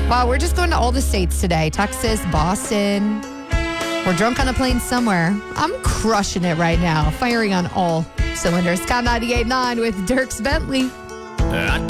Wow, we're just going to all the states today. Texas, Boston. We're drunk on a plane somewhere. I'm crushing it right now, firing on all cylinders. Count 98.9 with Dierks Bentley.